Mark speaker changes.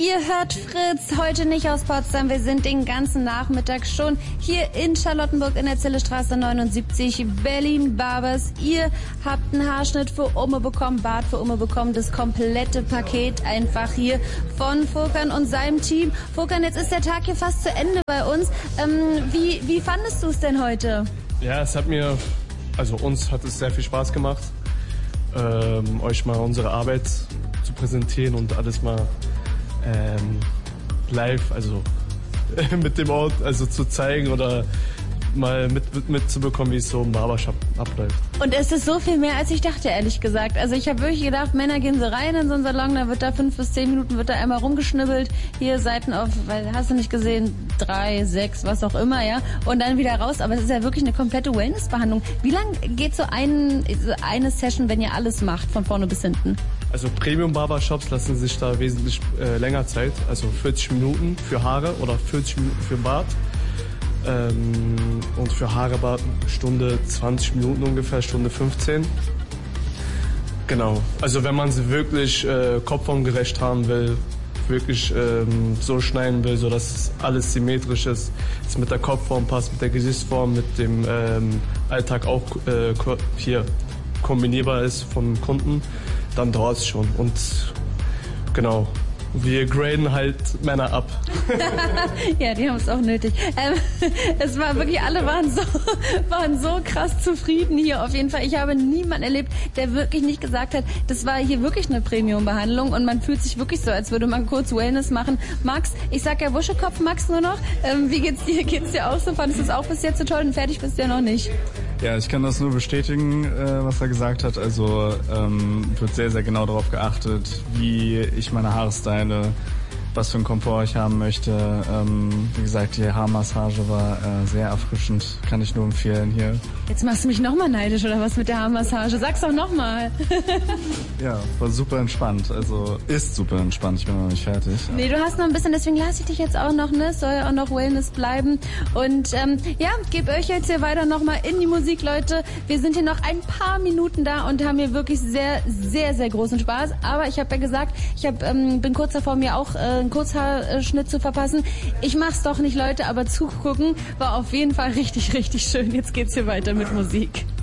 Speaker 1: Ihr hört Fritz, heute nicht aus Potsdam. Wir sind den ganzen Nachmittag schon hier in Charlottenburg in der Zillestraße 79, Berlin Barbers. Ihr habt einen Haarschnitt für Umme bekommen, Bart für Umme bekommen, das komplette Paket einfach hier von Furkan und seinem Team. Furkan, jetzt ist der Tag hier fast zu Ende bei uns. Wie fandest du es denn heute?
Speaker 2: Ja, uns hat es sehr viel Spaß gemacht, euch mal unsere Arbeit zu präsentieren und alles mal live, also mit dem Ort, also zu zeigen oder mal mitzubekommen, wie es so im Barbershop abläuft.
Speaker 1: Und es ist so viel mehr, als ich dachte, ehrlich gesagt. Also ich habe wirklich gedacht, Männer gehen so rein in so einen Salon, da wird da 5 bis 10 Minuten wird da einmal rumgeschnibbelt, hier Seiten auf, weil hast du nicht gesehen, 3, 6, was auch immer, ja, und dann wieder raus. Aber es ist ja wirklich eine komplette Wellness-Behandlung. Wie lang geht so eine Session, wenn ihr alles macht, von vorne bis hinten?
Speaker 2: Also Premium-Barbershops lassen sich da wesentlich länger Zeit, also 40 Minuten für Haare oder 40 Minuten für Bart. Und für Haare Bart Stunde 20 Minuten ungefähr, Stunde 15. Genau, also wenn man sie wirklich kopfformgerecht haben will, wirklich so schneiden will, sodass alles symmetrisch ist, es mit der Kopfform passt, mit der Gesichtsform, mit dem Alltag auch hier kombinierbar ist vom Kunden, dann dauert es schon. Und genau, wir graden halt Männer ab.
Speaker 1: Ja, die haben es auch nötig. Es war wirklich, alle waren so krass zufrieden hier auf jeden Fall. Ich habe niemanden erlebt, der wirklich nicht gesagt hat, das war hier wirklich eine Premium-Behandlung und man fühlt sich wirklich so, als würde man kurz Wellness machen. Max, ich sag ja Wuschelkopf, Max nur noch. Wie geht's dir? Geht's dir auch so? Fandest du es auch bis jetzt so toll und fertig bist du ja noch nicht?
Speaker 3: Ja, ich kann das nur bestätigen, was er gesagt hat. Also wird sehr, sehr genau darauf geachtet, wie ich meine Haare style, was für einen Komfort ich haben möchte. Wie gesagt, die Haarmassage war sehr erfrischend, kann ich nur empfehlen hier.
Speaker 1: Jetzt machst du mich nochmal neidisch oder was mit der Haarmassage? Sag's doch nochmal.
Speaker 3: Ja, war super entspannt, also ist super entspannt, ich bin noch nicht fertig.
Speaker 1: Nee, du hast noch ein bisschen, deswegen lasse ich dich jetzt auch noch, ne? Soll ja auch noch Wellness bleiben. Und ja, gebe euch jetzt hier weiter nochmal in die Musik, Leute. Wir sind hier noch ein paar Minuten da und haben hier wirklich sehr, sehr, sehr großen Spaß. Aber ich habe ja gesagt, bin kurz davor, mir auch einen Kurzhaarschnitt zu verpassen. Ich mach's doch nicht, Leute, aber zugucken war auf jeden Fall richtig, richtig schön. Jetzt geht's hier weiter mit Musik.